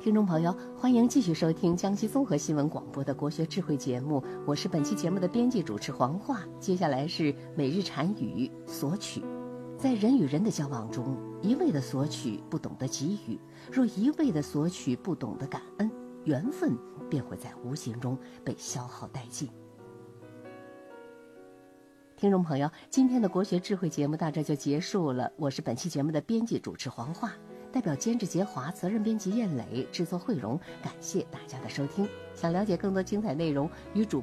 听众朋友，欢迎继续收听江西综合新闻广播的国学智慧节目，我是本期节目的编辑主持黄华。接下来是每日禅语索取。在人与人的交往中，一味的索取，不懂得给予；若一味的索取，不懂得感恩，缘分便会在无形中被消耗殆尽。听众朋友，今天的国学智慧节目到这就结束了。我是本期节目的编辑主持黄华，代表监制杰华，责任编辑燕磊，制作慧荣，感谢大家的收听。想了解更多精彩内容，与主